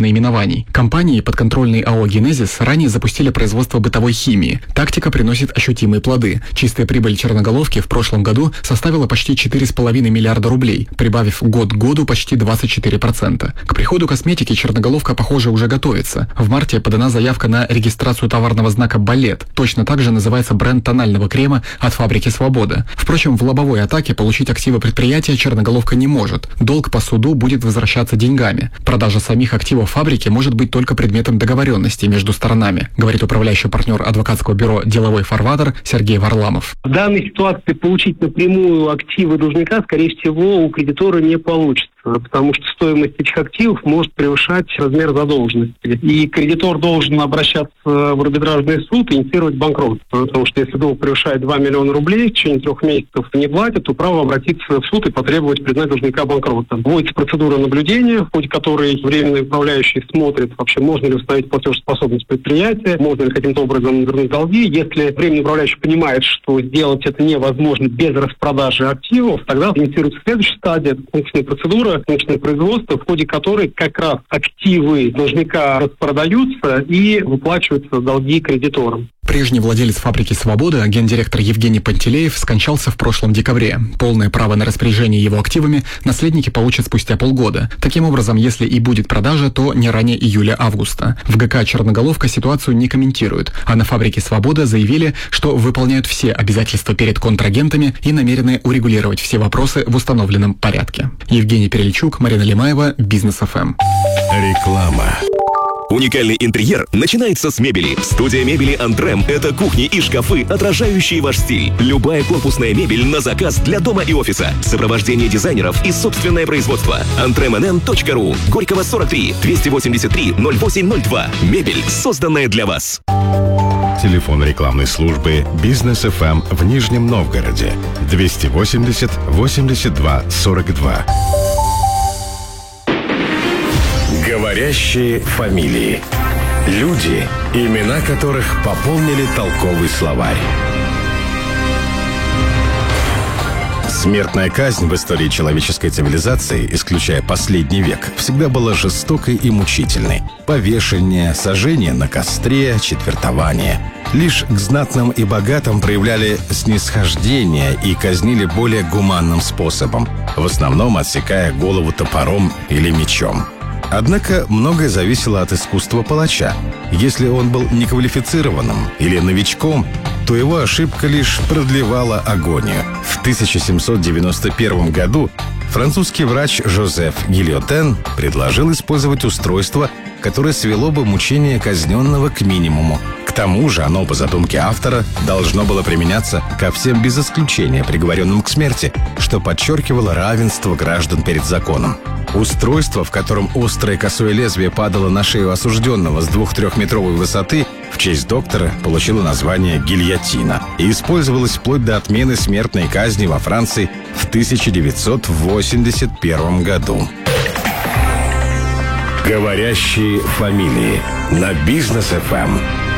наименований. Компании, подконтрольные АО «Генезис», ранее запустили производство бытовой химии. Тактика приносит ощутимые плоды. Чистая прибыль Черноголовки в прошлом году составила почти 4,5 миллиарда рублей, прибавив год к году почти 24%. К приходу косметики Черноголовка, похоже, уже готовится. В марте подана заявка на регистрацию товарного знака «Балет». Точно так же называется бренд тонального крема от фабрики «Свобода». Впрочем, в лобовой атаке получить активы предприятия Черноголовка не может. Долг по суду будет возвращаться деньгами. Продажа самих активов фабрики может быть только предметом договоренности между сторонами, говорит управляющий партнер адвокатского бюро «Деловой фарватер» Сергей Варламов. В данной ситуации получить напрямую активы должника, скорее всего, у кредитора не получится, потому что стоимость этих активов может превышать размер задолженности. И кредитор должен обращаться в арбитражный суд и инициировать банкротство, потому что если долг превышает 2 миллиона рублей, в течение 3 месяцев не платит, то право обратиться в суд и потребовать признать должника банкротом. Вводится процедура наблюдения, в ходе которой временный управляющий смотрит, вообще можно ли установить платежеспособность предприятия, можно ли каким-то образом вернуть долги. Если временный управляющий понимает, что сделать это невозможно без распродажи активов, тогда инициируется следующая стадия, это конкурсная процедура, конкурсное производство, в ходе которой как раз активы должника распродаются и выплачиваются долги кредиторам. Прежний владелец фабрики «Свобода», гендиректор Евгений Пантелеев, скончался в прошлом декабре. Полное право на распоряжение его активами наследники получат спустя полгода. Таким образом, если и будет продажа, то не ранее июля-августа. В ГК «Черноголовка» ситуацию не комментируют, а на фабрике «Свобода» заявили, что выполняют все обязательства перед контрагентами и намерены урегулировать все вопросы в установленном порядке. Евгений Перельчук, Марина Лимаева, Бизнес ФМ. Реклама. Уникальный интерьер начинается с мебели. Студия мебели «Антрем» — это кухни и шкафы, отражающие ваш стиль. Любая корпусная мебель на заказ для дома и офиса. Сопровождение дизайнеров и собственное производство. antremnn.ru. Горького 43 283 0802. Мебель, созданная для вас. Телефон рекламной службы «Бизнес ФМ» в Нижнем Новгороде 280 82 42. Говорящие фамилии. Люди, имена которых пополнили толковый словарь. Смертная казнь в истории человеческой цивилизации, исключая последний век, всегда была жестокой и мучительной. Повешение, сожжение на костре, четвертование. Лишь к знатным и богатым проявляли снисхождение и казнили более гуманным способом, в основном отсекая голову топором или мечом. Однако многое зависело от искусства палача. Если он был неквалифицированным или новичком, то его ошибка лишь продлевала агонию. В 1791 году французский врач Жозеф Гильотен предложил использовать устройство, которое свело бы мучение казненного к минимуму. К тому же оно, по задумке автора, должно было применяться ко всем без исключения приговоренным к смерти, что подчеркивало равенство граждан перед законом. Устройство, в котором острое косое лезвие падало на шею осужденного с 2-3-метровой высоты, в честь доктора получило название гильотина и использовалось вплоть до отмены смертной казни во Франции в 1981 году. Говорящие фамилии на Бизнес ФМ.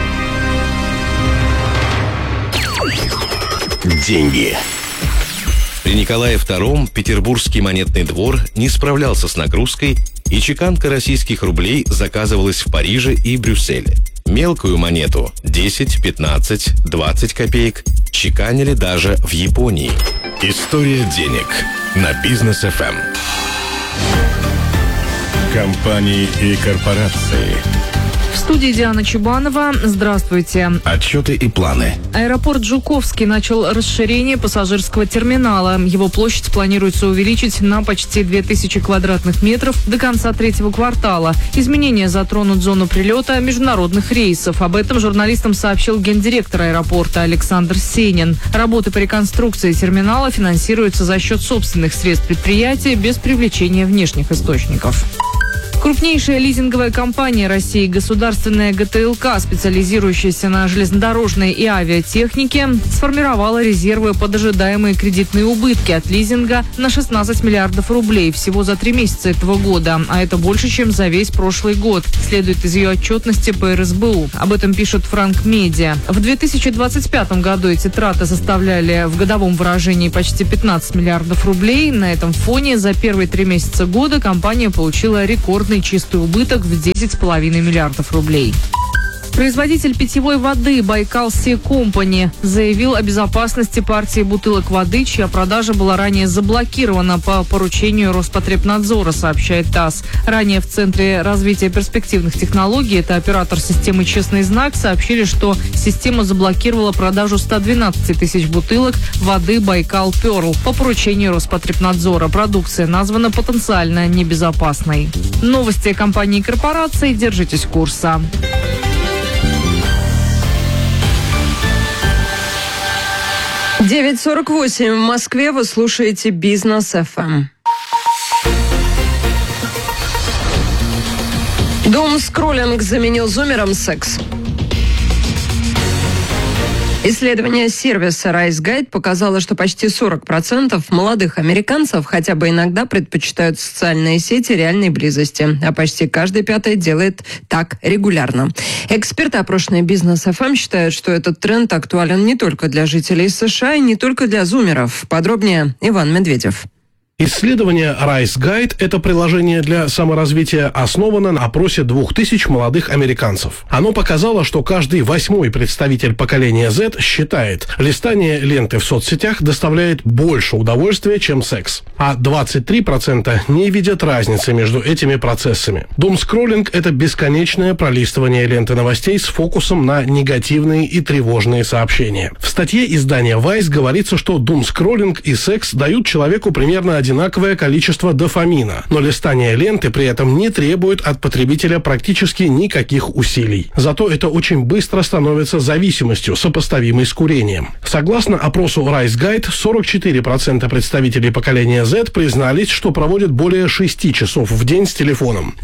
Деньги. При Николае II Петербургский монетный двор не справлялся с нагрузкой, и чеканка российских рублей заказывалась в Париже и Брюсселе. Мелкую монету 10, 15, 20 копеек чеканили даже в Японии. История денег на Бизнес ФМ. Компании и корпорации. В студии Диана Чубанова. Здравствуйте. Отчеты и планы. Аэропорт Жуковский начал расширение пассажирского терминала. Его площадь планируется увеличить на почти 2000 квадратных метров до конца третьего квартала. Изменения затронут зону прилета международных рейсов. Об этом журналистам сообщил гендиректор аэропорта Александр Сенин. Работы по реконструкции терминала финансируются за счет собственных средств предприятия без привлечения внешних источников. Крупнейшая лизинговая компания России, государственная ГТЛК, специализирующаяся на железнодорожной и авиатехнике, сформировала резервы под ожидаемые кредитные убытки от лизинга на 16 миллиардов рублей всего за 3 месяца этого года, а это больше, чем за весь прошлый год, следует из ее отчетности по РСБУ. Об этом пишет Франк Медиа. В 2025 году эти траты составляли в годовом выражении почти 15 миллиардов рублей. На этом фоне за первые 3 месяца года компания получила рекордный крупный чистый убыток в 10,5 миллиардов рублей. Производитель питьевой воды «Байкал Си Компани» заявил о безопасности партии бутылок воды, чья продажа была ранее заблокирована по поручению Роспотребнадзора, сообщает ТАСС. Ранее в Центре развития перспективных технологий, это оператор системы «Честный знак», сообщили, что система заблокировала продажу 112 тысяч бутылок воды «Байкал Перл» по поручению Роспотребнадзора. Продукция названа потенциально небезопасной. Новости компании и корпорации. Держитесь курса. 9:48 в Москве. Вы слушаете Бизнес ФМ. Думскроллинг заменил зумером секс. Исследование сервиса RiseGuide показало, что почти 40% молодых американцев хотя бы иногда предпочитают социальные сети реальной близости, а почти каждый пятый делает так регулярно. Эксперты, опрошенные Бизнес ФМ, считают, что этот тренд актуален не только для жителей США и не только для зумеров. Подробнее Иван Медведев. Исследование RiseGuide – это приложение для саморазвития, основано на опросе 2000 молодых американцев. Оно показало, что каждый 8-й представитель поколения Z считает, листание ленты в соцсетях доставляет больше удовольствия, чем секс. А 23% не видят разницы между этими процессами. Думскроллинг – это бесконечное пролистывание ленты новостей с фокусом на негативные и тревожные сообщения. В статье издания Vice говорится, что думскроллинг и секс дают человеку примерно одинаковое количество дофамина, но листание ленты при этом не требует от потребителя практически никаких усилий. Зато это очень быстро становится зависимостью, сопоставимой с курением. Согласно опросу RiseGuide, 44% представителей поколения Z признались, что проводят более 6 часов в день с телефоном.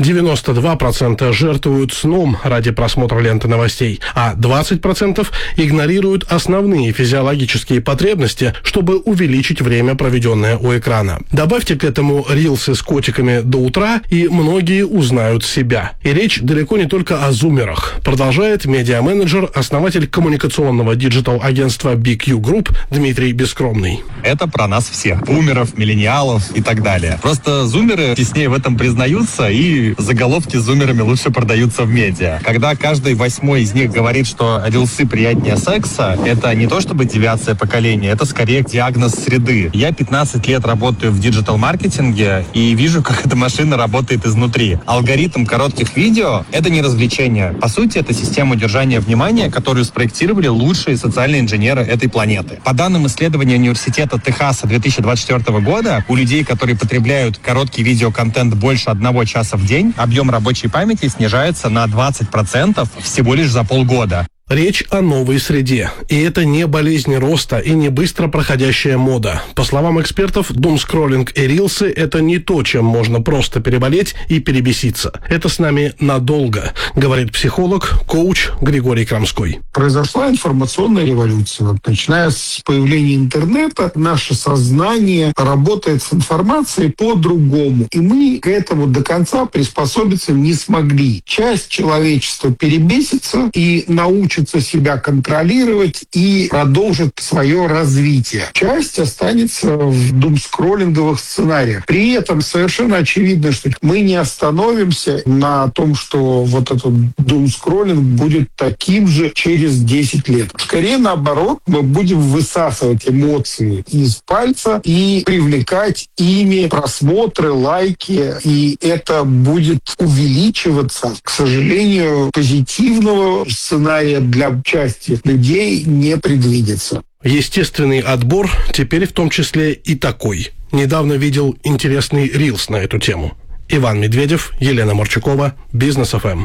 92% жертвуют сном ради просмотра ленты новостей, а 20% игнорируют основные физиологические потребности, чтобы увеличить время, проведенное у экрана. Добавьте к этому рилсы с котиками до утра, и многие узнают себя. И речь далеко не только о зумерах. Продолжает медиа-менеджер, основатель коммуникационного диджитал-агентства BQ Group Дмитрий Бескромный. Это про нас всех. Бумеров, миллениалов и так далее. Просто зумеры теснее в этом признаются, и заголовки с зумерами лучше продаются в медиа. Когда каждый 8-й из них говорит, что рилсы приятнее секса, это не то чтобы девиация поколения, это скорее диагноз среды. Я 15 лет работаю в диджитал-маркетинге и вижу, как эта машина работает изнутри. Алгоритм коротких видео — это не развлечение. По сути, это система удержания внимания, которую спроектировали лучшие социальные инженеры этой планеты. По данным исследования Университета Техаса 2024 года, у людей, которые потребляют короткий видеоконтент больше 1 часа в день, объем рабочей памяти снижается на 20% всего лишь за полгода. Речь о новой среде. И это не болезнь роста и не быстро проходящая мода. По словам экспертов, думскроллинг и рилсы – это не то, чем можно просто переболеть и перебеситься. Это с нами надолго, говорит психолог, коуч Григорий Крамской. Произошла информационная революция. Начиная с появления интернета, наше сознание работает с информацией по-другому. И мы к этому до конца приспособиться не смогли. Часть человечества перебесится и научится себя контролировать и продолжит свое развитие. Часть останется в думскроллинговых сценариях. При этом совершенно очевидно, что мы не остановимся на том, что вот этот думскроллинг будет таким же через 10 лет. Скорее наоборот, мы будем высасывать эмоции из пальца и привлекать ими просмотры, лайки, и это будет увеличиваться. К сожалению, позитивного сценария для части людей не предвидится. Естественный отбор теперь в том числе и такой. Недавно видел интересный рилс на эту тему. Иван Медведев, Елена Марчукова, Бизнес ФМ.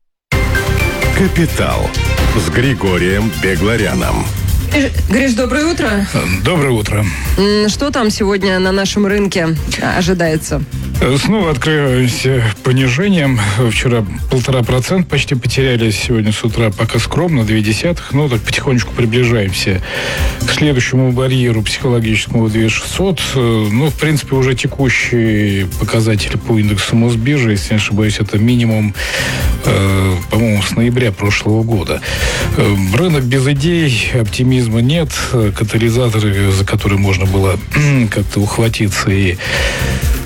«Капитал» с Григорием Бегларяном. Гриш, доброе утро. Доброе утро. Что там сегодня на нашем рынке ожидается? Снова открываемся понижением. Вчера 1,5% почти потеряли. Сегодня с утра пока скромно, 0,2. Ну, так потихонечку приближаемся к следующему барьеру психологическому 2600. Ну, в принципе, уже текущие показатели по индексу Мосбиржи, если не ошибаюсь, это минимум, по-моему, с ноября прошлого года. Рынок без идей, оптимизма нет. Катализаторы, за которые можно было как-то ухватиться и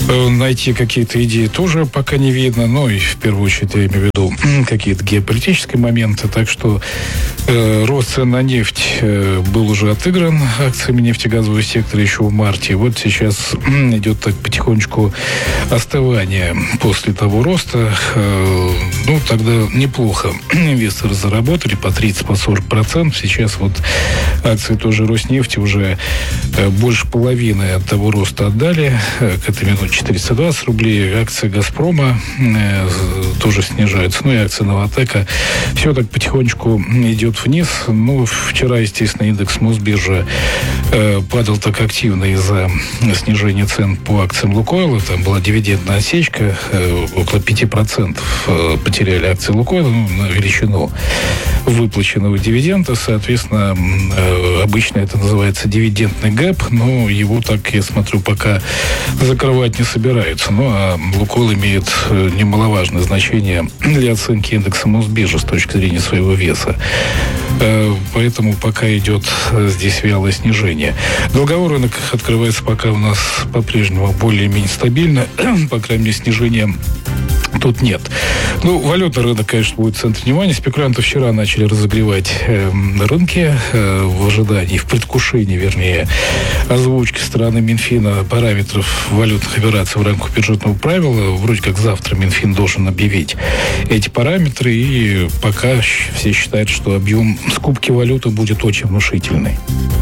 Найти какие-то идеи тоже пока не видно. Ну и в первую очередь я имею в виду какие-то геополитические моменты. Так что рост цен на нефть был уже отыгран акциями нефтегазового сектора еще в марте. Вот сейчас идет так потихонечку остывание после того роста. Ну, тогда неплохо инвесторы заработали по 30-40%. Сейчас вот акции тоже Роснефти уже больше половины от того роста отдали. К этой минуте 420 рублей. Акции «Газпрома» тоже снижаются. Ну и акции «Новатэка». Все так потихонечку идет вниз. Ну, вчера, естественно, индекс Мосбиржи падал так активно из-за снижения цен по акциям «Лукойла». Там была дивидендная осечка. Около 5% потеряли акции «Лукойла», ну, на величину выплаченного дивиденда. Соответственно, обычно это называется дивидендный гэп, но его, так я смотрю, пока закрывать не собираются. Ну, а «Лукойл» имеет немаловажное значение для оценки индекса Мосбиржи с точки зрения своего веса. Поэтому пока идет здесь вялое снижение. Долговой рынок открывается пока у нас по-прежнему более-менее стабильно. По крайней мере, снижения тут нет. Ну, валютный рынок, конечно, будет в центре внимания. Спекулянты вчера начали разогревать рынки в ожидании, в предвкушении, вернее, озвучки стороны Минфина параметров валютных операций в рамках бюджетного правила. Вроде как завтра Минфин должен объявить эти параметры, и пока все считают, что объем скупки валюты будет очень внушительный.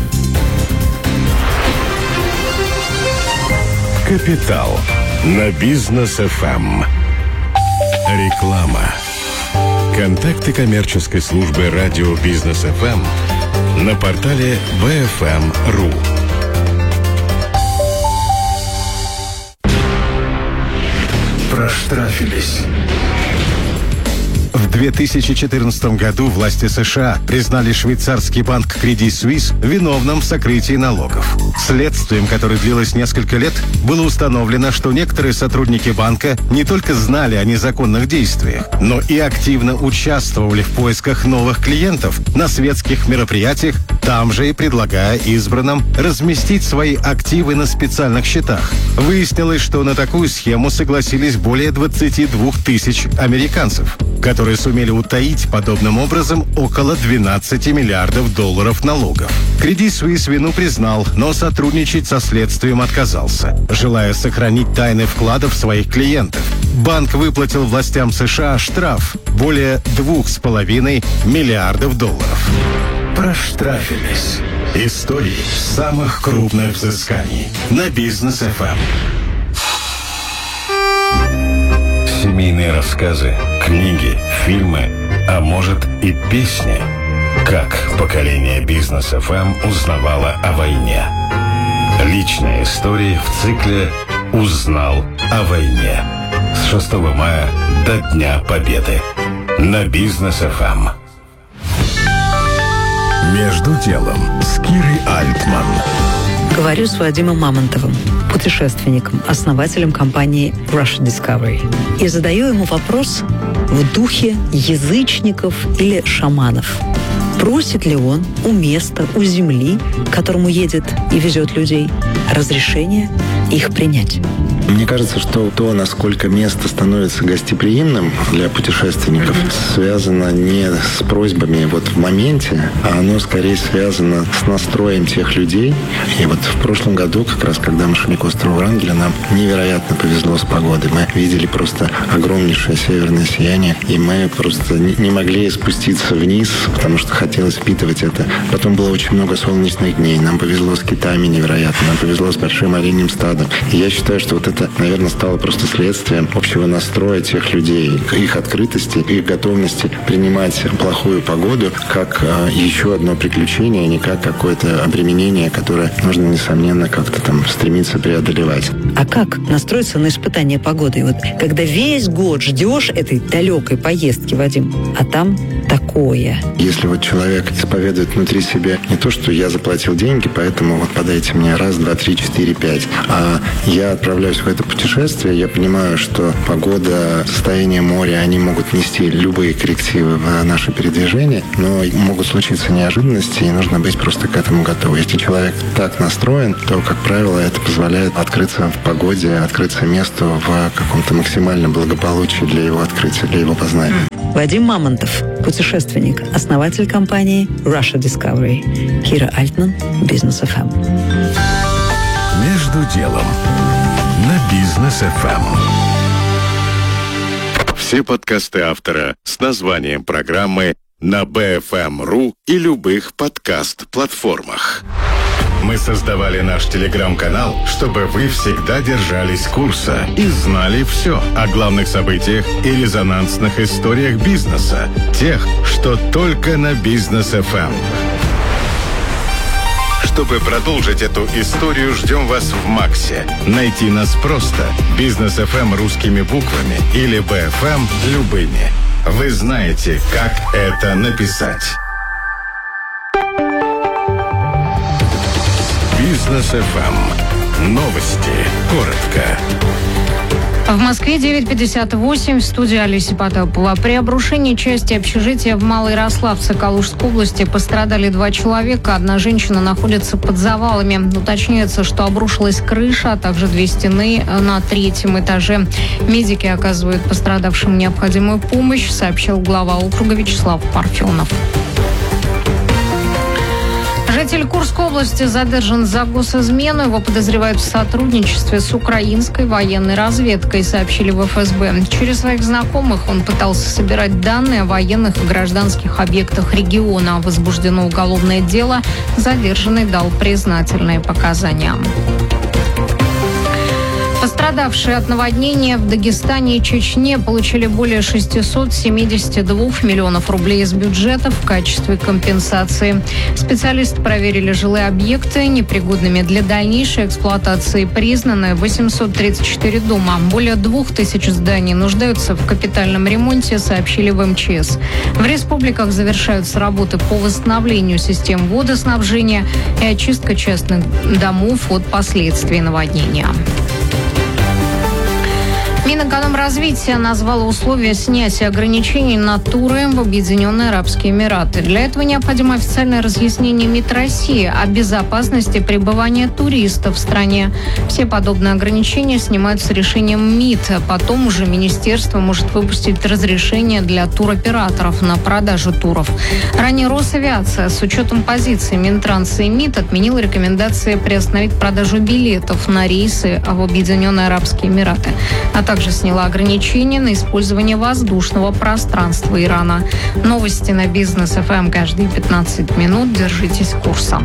Капитал на Бизнес-ФМ. Реклама. Контакты коммерческой службы радио Бизнес-ФМ на портале bfm.ru. Проштрафились. В 2014 году власти США признали швейцарский банк Credit Suisse виновным в сокрытии налогов. Следствием, которое длилось несколько лет, было установлено, что некоторые сотрудники банка не только знали о незаконных действиях, но и активно участвовали в поисках новых клиентов на светских мероприятиях, там же и предлагая избранным разместить свои активы на специальных счетах. Выяснилось, что на такую схему согласились более 22 тысяч американцев, которые сумели утаить подобным образом около 12 миллиардов долларов налогов. Credit Suisse вину признал, но сотрудничать со следствием отказался, желая сохранить тайны вкладов своих клиентов. Банк выплатил властям США штраф более 2,5 миллиардов долларов. Проштрафились. Истории самых крупных взысканий на Бизнес-ФМ. Семейные рассказы, книги, фильмы, а может и песни. Как поколение Бизнес-ФМ узнавало о войне. Личные истории в цикле «Узнал о войне». С 6 мая до Дня Победы. На Бизнес-ФМ. Между делом с Кирой Альтман. Говорю с Вадимом Мамонтовым, путешественником, основателем компании Russia Discovery. И задаю ему вопрос в духе язычников или шаманов. Просит ли он у места, у земли, к которому едет и везет людей, разрешение их принять? Мне кажется, что то, насколько место становится гостеприимным для путешественников, связано не с просьбами вот в моменте, а оно скорее связано с настроем тех людей. И вот в прошлом году, как раз когда мы шли к острову Врангеля, нам невероятно повезло с погодой. Мы видели просто огромнейшее северное сияние, и мы просто не могли спуститься вниз, потому что хотелось впитывать это. Потом было очень много солнечных дней. Нам повезло с китами невероятно, нам повезло с большим оленьим стадом. И я считаю, что вот это, наверное, стало просто следствием общего настроя тех людей, их открытости, их готовности принимать плохую погоду как еще одно приключение, а не как какое-то обременение, которое нужно, несомненно, как-то там стремиться преодолевать. А как настроиться на испытание погоды? Вот когда весь год ждешь этой далекой поездки, Вадим, а там такое. Если вот человек исповедует внутри себя не то, что я заплатил деньги, поэтому вот подайте мне 1, 2, 3, 4, 5, а я отправляюсь в это путешествие, я понимаю, что погода, состояние моря, они могут нести любые коррективы в наше передвижение, но могут случиться неожиданности, и нужно быть просто к этому готовым. Если человек так настроен, то, как правило, это позволяет открыться погоде открыться месту в каком-то максимальном благополучии для его открытия, для его познания. Вадим Мамонтов, путешественник, основатель компании Russia Discovery. Кира Альтман, Бизнес ФМ. Между делом на Бизнес ФМ. Все подкасты автора с названием программы на BFM.ru и любых подкаст-платформах. Мы создавали наш телеграм-канал, чтобы вы всегда держались курса и знали все о главных событиях и резонансных историях бизнеса, тех, что только на Бизнес ФМ. Чтобы продолжить эту историю, ждем вас в Максе. Найти нас просто. Бизнес ФМ русскими буквами или БФМ любыми. Вы знаете, как это написать. Бизнес ФМ. Новости. Коротко. В Москве 9:58, в студии Олеся Потапова. При обрушении части общежития в Малой Рославце Калужской области пострадали 2 человека. Одна женщина находится под завалами. Уточняется, что обрушилась крыша, а также 2 стены на 3-м этаже. Медики оказывают пострадавшим необходимую помощь, сообщил глава округа Вячеслав Парфенов. Житель Курской области задержан за госизмену. Его подозревают в сотрудничестве с украинской военной разведкой, сообщили в ФСБ. Через своих знакомых он пытался собирать данные о военных и гражданских объектах региона. Возбуждено уголовное дело. Задержанный дал признательные показания. Пострадавшие от наводнения в Дагестане и Чечне получили более 672 миллионов рублей из бюджета в качестве компенсации. Специалисты проверили жилые объекты. Непригодными для дальнейшей эксплуатации признаны 834 дома. Более 2000 зданий нуждаются в капитальном ремонте, сообщили в МЧС. В республиках завершаются работы по восстановлению систем водоснабжения и очистка частных домов от последствий наводнения. Минэкономразвития назвало условия снятия ограничений на туры в Объединенные Арабские Эмираты. Для этого необходимо официальное разъяснение МИД России о безопасности пребывания туристов в стране. Все подобные ограничения снимаются решением МИД. Потом уже министерство может выпустить разрешение для туроператоров на продажу туров. Ранее Росавиация с учетом позиции Минтранса и МИД отменила рекомендации приостановить продажу билетов на рейсы в Объединенные Арабские Эмираты, а также сняла ограничения на использование воздушного пространства Ирана. Новости на Бизнес ФМ каждые 15 минут. Держитесь курса.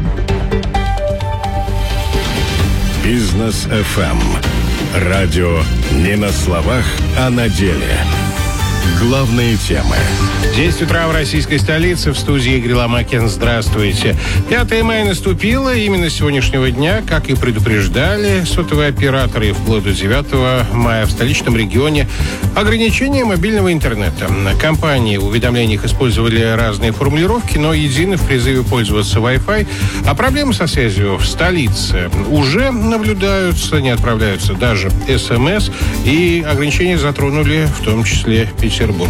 Бизнес ФМ. Радио не на словах, а на деле. Главные темы. 10 утра в российской столице. В студии Игорь Ломакин. Здравствуйте. 5 мая наступило. Именно с сегодняшнего дня, как и предупреждали сотовые операторы, вплоть до 9 мая в столичном регионе ограничение мобильного интернета. Компании в уведомлениях использовали разные формулировки, но едины в призыве пользоваться Wi-Fi. А проблемы со связью в столице уже наблюдаются, не отправляются даже СМС. И ограничения затронули в том числе Петербург.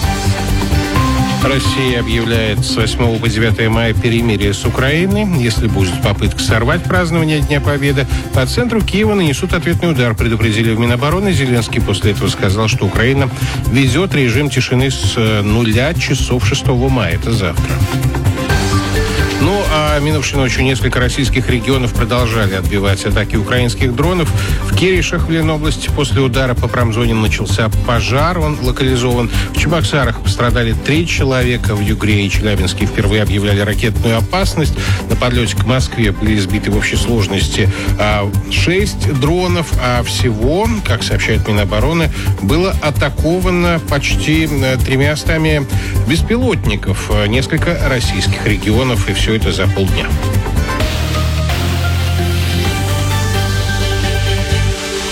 Россия объявляет с 8 по 9 мая перемирие с Украиной. Если будет попытка сорвать празднование Дня Победы, по центру Киева нанесут ответный удар, предупредили в Минобороны. Зеленский после этого сказал, что Украина ведет режим тишины с 0 часов 6 мая. Это завтра. Ну, а минувшей ночью несколько российских регионов продолжали отбивать атаки украинских дронов. В Киришах, в Ленобласти, после удара по промзоне начался пожар. Он локализован. В Чебоксарах пострадали 3 человека. В Югре и Челябинске впервые объявляли ракетную опасность. На подлете к Москве были сбиты в общей сложности 6 дронов. А всего, как сообщает Минобороны, было атаковано почти 300 беспилотников. Несколько российских регионов, и все это за полдня.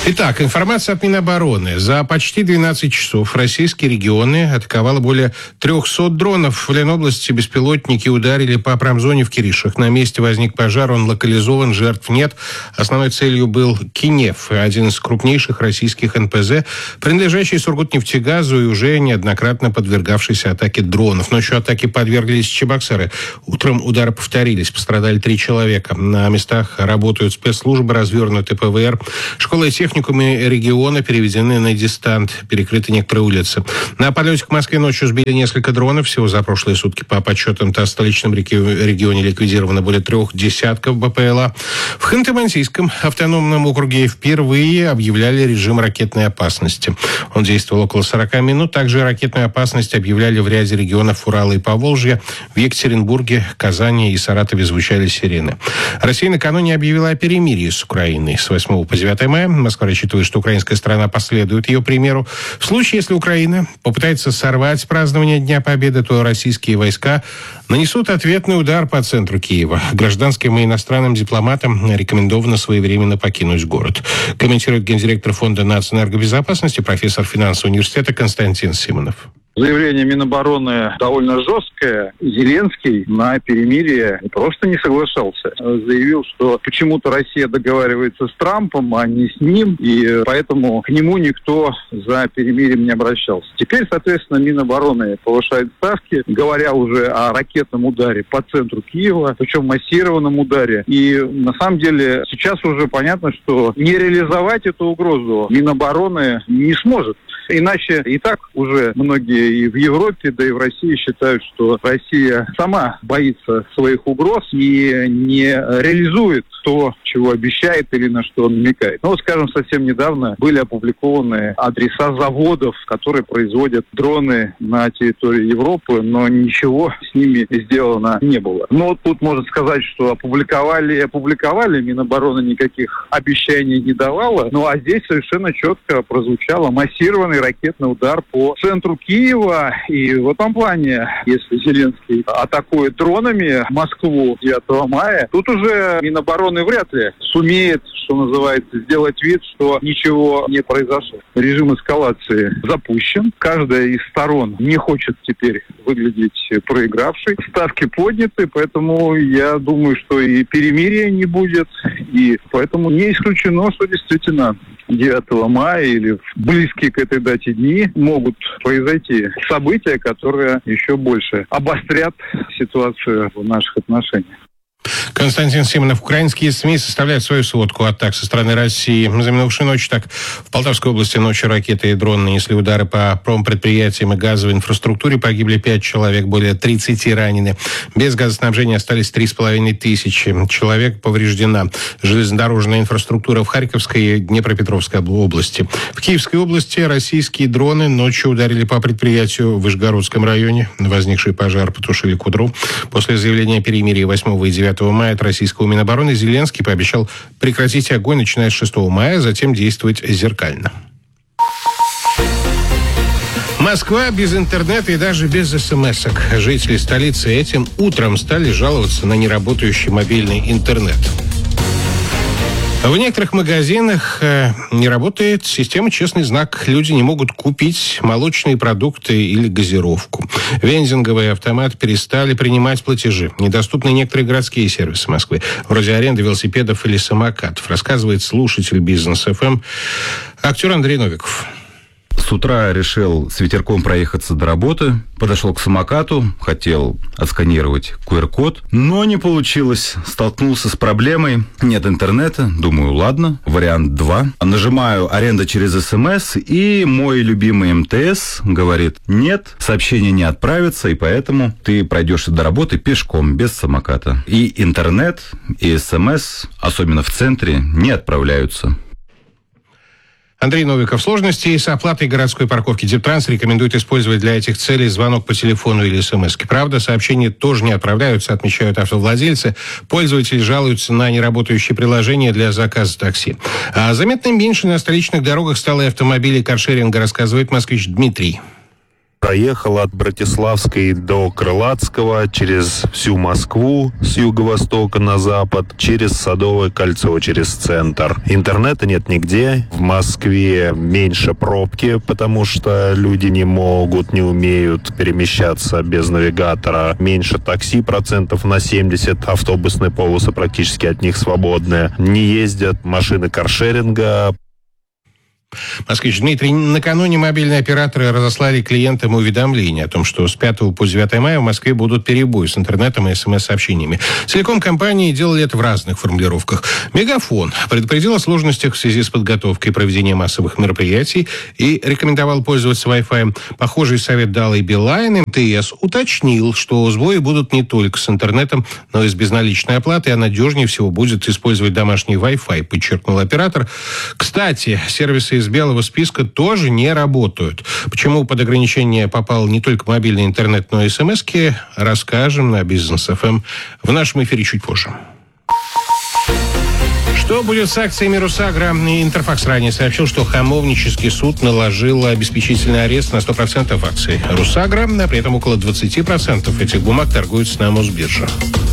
Итак, информация от Минобороны. За почти 12 часов российские регионы атаковало более 300 дронов. В Ленобласти беспилотники ударили по промзоне в Киришах. На месте возник пожар, он локализован, жертв нет. Основной целью был Кинев, один из крупнейших российских НПЗ, принадлежащий Сургутнефтегазу и уже неоднократно подвергавшийся атаке дронов. Ночью атаки подверглись Чебоксары. Утром удары повторились. Пострадали 3 человека. На местах работают спецслужбы, развернуты ПВР. Школы и техникумы региона переведены на дистант. Перекрыты некоторые улицы. На подлете к Москве ночью сбили несколько дронов. Всего за прошлые сутки по подсчетам ТАСС в столичном регионе ликвидировано более 3 десятков БПЛА. В Ханты-Мансийском автономном округе впервые объявляли режим ракетной опасности. Он действовал около 40 минут. Также ракетную опасность объявляли в ряде регионов Урала и Поволжья. В Екатеринбурге, Казани и Саратове звучали сирены. Россия накануне объявила о перемирии с Украиной. С 8 по 9 мая Москва рассчитывает, что украинская сторона последует ее примеру. В случае, если Украина попытается сорвать празднование Дня Победы, то российские войска нанесут ответный удар по центру Киева. Гражданским и иностранным дипломатам рекомендовано своевременно покинуть город. Комментирует гендиректор Фонда нацэнергобезопасности, профессор финансового университета Константин Симонов. Заявление Минобороны довольно жесткое. Зеленский на перемирие просто не соглашался. Заявил, что почему-то Россия договаривается с Трампом, а не с ним, и поэтому к нему никто за перемирием не обращался. Теперь, соответственно, Минобороны повышает ставки, говоря уже о ракетном ударе по центру Киева, причем массированном ударе. И на самом деле сейчас уже понятно, что не реализовать эту угрозу Минобороны не сможет. Иначе и так уже многие и в Европе, да и в России считают, что Россия сама боится своих угроз и не реализует то, чего обещает или на что намекает. Ну, вот, скажем, совсем недавно были опубликованы адреса заводов, которые производят дроны на территории Европы, но ничего с ними сделано не было. Но вот тут можно сказать, что опубликовали, Минобороны никаких обещаний не давала, ну а здесь совершенно четко прозвучало массированный ракетный удар по центру Киева. И в этом плане, если Зеленский атакует дронами Москву 9 мая, тут уже Минобороны вряд ли сумеет, что называется, сделать вид, что ничего не произошло. Режим эскалации запущен. Каждая из сторон не хочет теперь выглядеть проигравшей. Ставки подняты, поэтому я думаю, что и перемирия не будет. И поэтому не исключено, что действительно 9 мая или в близкие к этой дате дни могут произойти события, которые еще больше обострят ситуацию в наших отношениях. Константин Симонов. Украинские СМИ составляют свою сводку атак со стороны России. За минувшую ночь так в Полтавской области ночью ракеты и дроны нанесли удары по промпредприятиям и газовой инфраструктуре. Погибли 5 человек, более 30 ранены. Без газоснабжения остались 3500 человек. Повреждена железнодорожная инфраструктура в Харьковской и Днепропетровской области. В Киевской области российские дроны ночью ударили по предприятию в Вышгородском районе. Возникший пожар потушили к утру. После заявления о перемирии 8 и 9 мая от российского Минобороны Зеленский пообещал прекратить огонь, начиная с 6 мая, затем действовать зеркально. Москва без интернета и даже без смс-ок. Жители столицы этим утром стали жаловаться на неработающий мобильный интернет. В некоторых магазинах не работает система «Честный знак». Люди не могут купить молочные продукты или газировку. Вендинговые автоматы перестали принимать платежи. Недоступны некоторые городские сервисы Москвы, вроде аренды велосипедов или самокатов, рассказывает слушатель Бизнес ФМ, актер Андрей Новиков. С утра решил с ветерком проехаться до работы, подошел к самокату, хотел отсканировать QR-код, но не получилось. Столкнулся с проблемой. Нет интернета. Думаю, ладно, вариант 2. Нажимаю «Аренда через СМС», и мой любимый МТС говорит: нет, сообщение не отправится, и поэтому ты пройдешь до работы пешком, без самоката. И интернет, и СМС, особенно в центре, не отправляются. Андрей Новиков. Сложности с оплатой городской парковки. Дептранс рекомендует использовать для этих целей звонок по телефону или смс-ки. Правда, сообщения тоже не отправляются, отмечают автовладельцы. Пользователи жалуются на неработающие приложения для заказа такси. А заметно меньше на столичных дорогах стало и автомобилей каршеринга, рассказывает москвич Дмитрий. проехал от Братиславской до Крылатского, через всю Москву с юго-востока на запад, через Садовое кольцо, через центр. Интернета нет нигде. В Москве меньше пробки, потому что люди не могут, не умеют перемещаться без навигатора. Меньше такси процентов на 70, автобусные полосы практически от них свободны. Не ездят машины каршеринга. Москвич Дмитрий, накануне мобильные операторы разослали клиентам уведомление о том, что с 5 по 9 мая в Москве будут перебои с интернетом и СМС-сообщениями. Целиком компании делали это в разных формулировках. Мегафон предупредил о сложностях в связи с подготовкой и проведением массовых мероприятий и рекомендовал пользоваться Wi-Fi. Похожий совет дал и Билайн. МТС уточнил, что сбои будут не только с интернетом, но и с безналичной оплатой, а надежнее всего будет использовать домашний Wi-Fi, подчеркнул оператор. Кстати, сервисы из белого списка тоже не работают. Почему под ограничение попал не только мобильный интернет, но и СМСки, расскажем на Бизнес ФМ в нашем эфире чуть позже. Что будет с акциями Русагра? Интерфакс ранее сообщил, что Хамовнический суд наложил обеспечительный арест на 100% акций Русагра, а при этом около 20% этих бумаг торгуются на Мосбирже.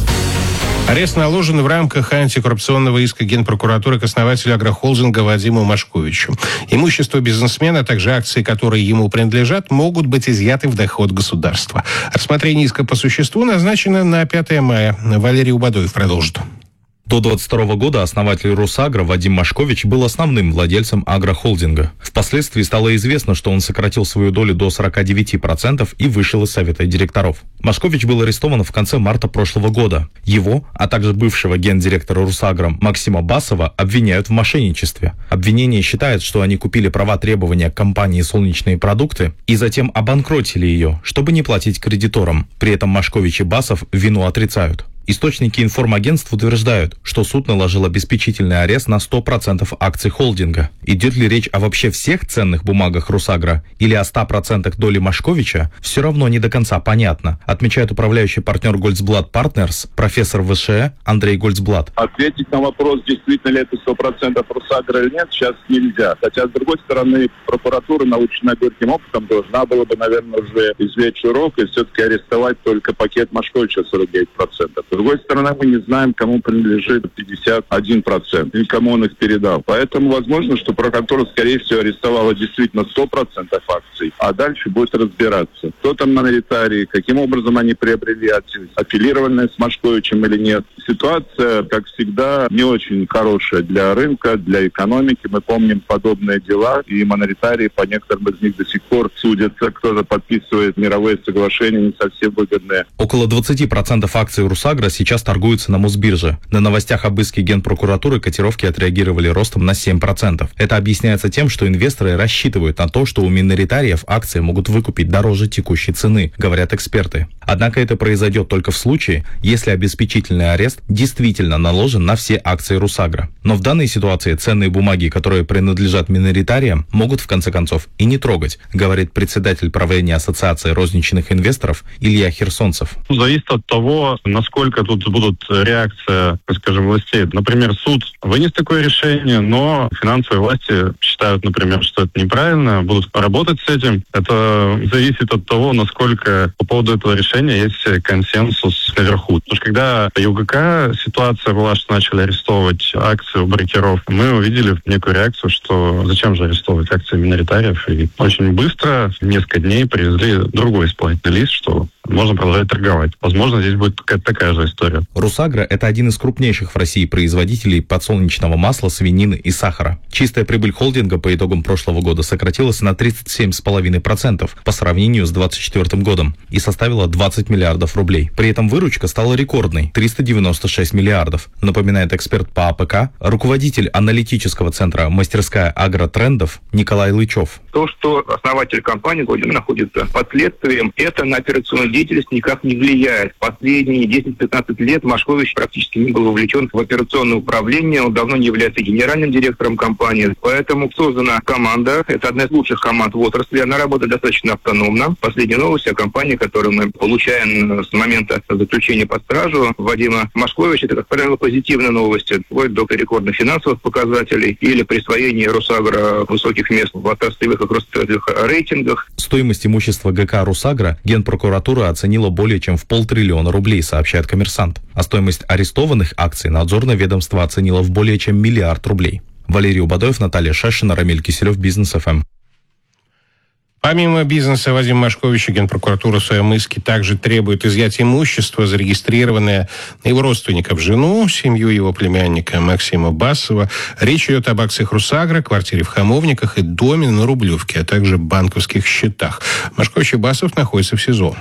Арест наложен в рамках антикоррупционного иска Генпрокуратуры к основателю агрохолдинга Вадиму Машковичу. Имущество бизнесмена, а также акции, которые ему принадлежат, могут быть изъяты в доход государства. Рассмотрение иска по существу назначено на 5 мая. Валерий Убадоев продолжит. До 22 года основатель Русагра Вадим Машкович был основным владельцем агрохолдинга. Впоследствии стало известно, что он сократил свою долю до 49% и вышел из совета директоров. Машкович был арестован в конце марта прошлого года. Его, а также бывшего гендиректора Русагра Максима Басова обвиняют в мошенничестве. Обвинение считает, что они купили права требования к компании «Солнечные продукты» и затем обанкротили ее, чтобы не платить кредиторам. При этом Машкович и Басов вину отрицают. Источники информагентств утверждают, что суд наложил обеспечительный арест на 100% акций холдинга. Идет ли речь о вообще всех ценных бумагах Русагра или о 100% доли Машковича, все равно не до конца понятно, отмечает управляющий партнер Гольцблат Партнерс, профессор ВШЭ Андрей Гольцблат. Ответить на вопрос, действительно ли это 100% Русагра или нет, сейчас нельзя. Хотя, с другой стороны, прокуратура, наученная горьким опытом, должна была бы, наверное, уже извлечь урок и все-таки арестовать только пакет Машковича 49%. С другой стороны, мы не знаем, кому принадлежит 51% и кому он их передал. Поэтому возможно, что прокуратура, скорее всего, арестовала действительно 100% акций, а дальше будет разбираться, кто там миноритарии, каким образом они приобрели акции, аффилированные с Машковичем или нет. Ситуация, как всегда, не очень хорошая для рынка, для экономики. Мы помним подобные дела, и миноритарии по некоторым из них до сих пор судятся, кто-то подписывает мировые соглашения не совсем выгодные. Около 20% акций Русагра сейчас торгуются на Мосбирже. На новостях об иске Генпрокуратуры котировки отреагировали ростом на 7%. Это объясняется тем, что инвесторы рассчитывают на то, что у миноритариев акции могут выкупить дороже текущей цены, говорят эксперты. Однако это произойдет только в случае, если обеспечительный арест действительно наложен на все акции Русагра. Но в данной ситуации ценные бумаги, которые принадлежат миноритариям, могут в конце концов и не трогать, говорит председатель правления Ассоциации розничных инвесторов Илья Херсонцев. Зависит от того, насколько тут будут реакция, скажем, властей. Например, суд вынес такое решение, но финансовые власти считают, например, что это неправильно, будут работать с этим. Это зависит от того, насколько по поводу этого решения есть консенсус наверху. Потому что когда по ЮГК ситуация была, что начали арестовывать акции у брокеров, мы увидели некую реакцию, что зачем же арестовывать акции миноритариев. И очень быстро, несколько дней, привезли другой исполнительный лист, что можно продолжать торговать. Возможно, здесь будет какая-то такая же история. Русагра – это один из крупнейших в России производителей подсолнечного масла, свинины и сахара. Чистая прибыль холдинга по итогам прошлого года сократилась на 37,5% по сравнению с 2024 годом и составила 20 миллиардов рублей. При этом выручка стала рекордной – 396 миллиардов, напоминает эксперт по АПК, руководитель аналитического центра «Мастерская агротрендов» Николай Лычев. То, что основатель компании находится под следствием, это на операционную деятельность деятельность никак не влияет. Последние 10-15 лет Машкович практически не был вовлечен в операционное управление, он давно не является генеральным директором компании, поэтому создана команда, это одна из лучших команд в отрасли, она работает достаточно автономно. Последняя новость о компании, которую мы получаем с момента заключения под стражу Вадима Машковича, это, как правило, позитивные новости, вплоть до рекордных финансовых показателей или присвоения Росагро высоких мест в отраслевых и кросс-отраслевых рейтингах. Стоимость имущества ГК «Росагро» Генпрокуратура оценила более чем в 500 000 000 рублей, сообщает «Коммерсант». А стоимость арестованных акций надзорное ведомство оценило в более чем 1 миллиард рублей. Валерий Убадоев, Наталья Шашина, Рамиль Киселев, Бизнес ФМ. Помимо бизнеса Вадима Машковича, Генпрокуратура в своем иске также требует изъятия имущества, зарегистрированное на его родственников, жену, семью его племянника Максима Басова. Речь идет об акциях «Росагро», квартире в Хамовниках и доме на Рублевке, а также банковских счетах. Машкович и Басов находятся в СИЗО.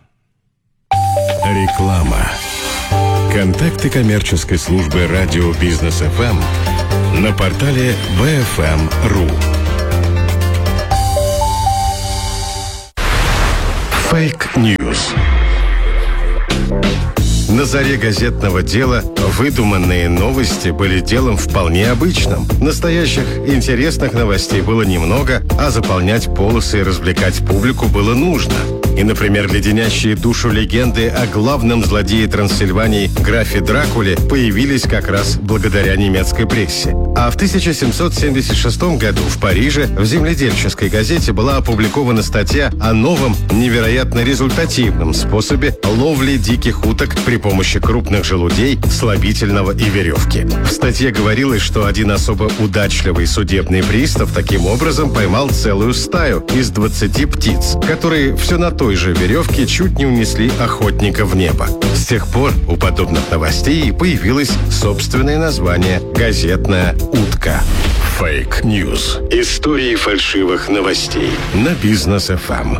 Реклама. Контакты коммерческой службы радио Бизнес ФМ на портале bfm.ru. Фейк-ньюс. На заре газетного дела выдуманные новости были делом вполне обычным. Настоящих интересных новостей было немного, а заполнять полосы и развлекать публику было нужно. И, например, леденящие душу легенды о главном злодее Трансильвании графе Дракуле появились как раз благодаря немецкой прессе. А в 1776 году в Париже в земледельческой газете была опубликована статья о новом, невероятно результативном способе ловли диких уток при помощи крупных желудей, слабительного и веревки. В статье говорилось, что один особо удачливый судебный пристав таким образом поймал целую стаю из 20 птиц, которые все на той же веревке чуть не унесли охотника в небо. С тех пор у подобных новостей появилось собственное название «Газетная утка». Фейк-ньюс. Истории фальшивых новостей на Бизнес ФМ.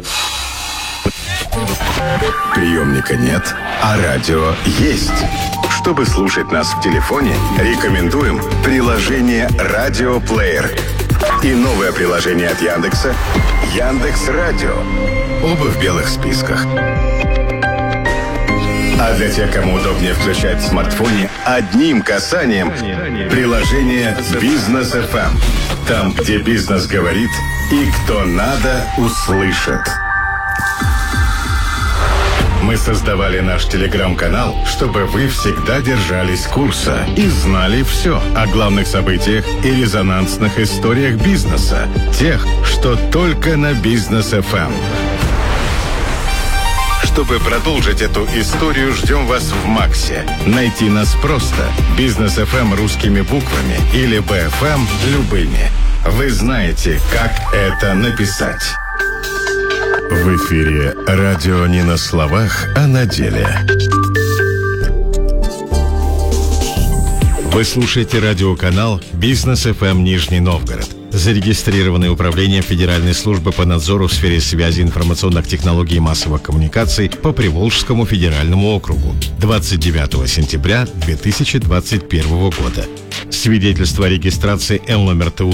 Приемника нет, а радио есть. Чтобы слушать нас в телефоне, рекомендуем приложение «Радиоплеер» и новое приложение от Яндекса «Яндекс.Радио». Оба в белых списках. А для тех, кому удобнее включать в смартфоне одним касанием приложение «Бизнес ФМ». Там, где бизнес говорит и кто надо, услышит. Мы создавали наш телеграм-канал, чтобы вы всегда держались курса и знали все о главных событиях и резонансных историях бизнеса. Тех, что только на Бизнес ФМ. Чтобы продолжить эту историю, ждем вас в Максе. Найти нас просто. Бизнес ФМ русскими буквами или БФМ любыми. Вы знаете, как это написать. В эфире радио не на словах, а на деле. Вы слушаете радиоканал «Бизнес ФМ Нижний Новгород», зарегистрированное управлением Федеральной службы по надзору в сфере связи, информационных технологий и массовых коммуникаций по Приволжскому федеральному округу 29 сентября 2021 года. Свидетельство о регистрации Л номер ТУ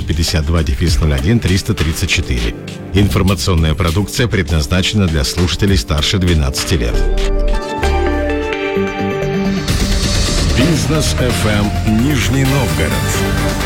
52-01-334. Информационная продукция предназначена для слушателей старше 12 лет. Бизнес ФМ Нижний Новгород.